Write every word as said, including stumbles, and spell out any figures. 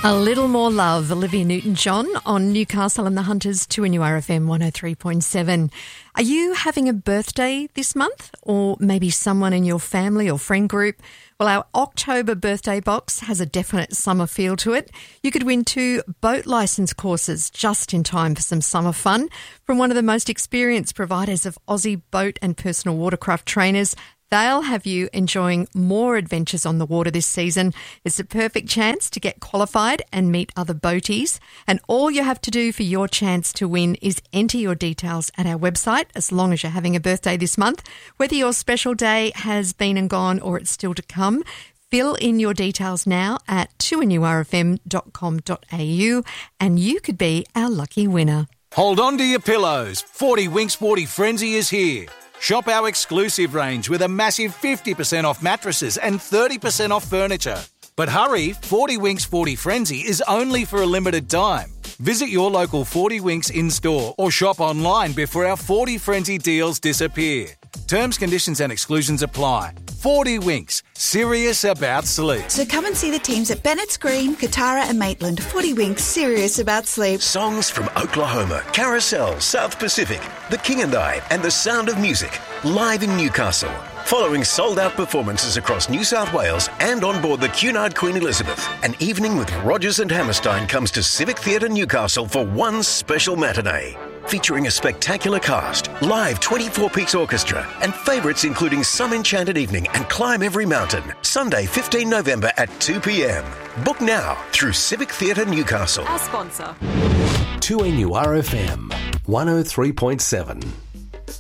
A little more love, Olivia Newton-John on Newcastle and the Hunters, two N U R F M one oh three point seven. Are you having a birthday this month, or maybe someone in your family or friend group? Well, our October birthday box has a definite summer feel to it. You could win two boat licence courses just in time for some summer fun from one of the most experienced providers of Aussie boat and personal watercraft trainers. They'll have you enjoying more adventures on the water this season. It's a perfect chance to get qualified and meet other boaties. And all you have to do for your chance to win is enter your details at our website, as long as you're having a birthday this month. Whether your special day has been and gone or it's still to come, fill in your details now at two n u r f m dot com dot a u and you could be our lucky winner. Hold on to your pillows. forty Wink Sporty Frenzy is here. Shop our exclusive range with a massive fifty percent off mattresses and thirty percent off furniture. But hurry, forty Winks forty Frenzy is only for a limited time. Visit your local forty Winks in-store or shop online before our forty Frenzy deals disappear. Terms, conditions and exclusions apply. forty Winks, serious about sleep. So come and see the teams at Bennett's Green, Katara and Maitland. forty Winks, serious about sleep. Songs from Oklahoma, Carousel, South Pacific, The King and I, and The Sound of Music, live in Newcastle. Following sold-out performances across New South Wales and on board the Cunard Queen Elizabeth, an evening with Rogers and Hammerstein comes to Civic Theatre Newcastle for one special matinee. Featuring a spectacular cast, live twenty-four-piece orchestra, and favourites including Some Enchanted Evening and Climb Every Mountain. Sunday, fifteenth November at two p.m. Book now through Civic Theatre Newcastle. Our sponsor. two N U R F M one oh three point seven.